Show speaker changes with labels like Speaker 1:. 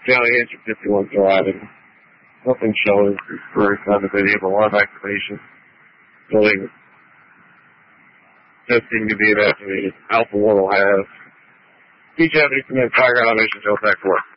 Speaker 1: County Engine 51 driving. Nothing showing for kind of video, but a lot of activation. Building testing to be evacuated. Alpha 1 will have. Beach Avenue Command Fire Ground Mission Joe back to work.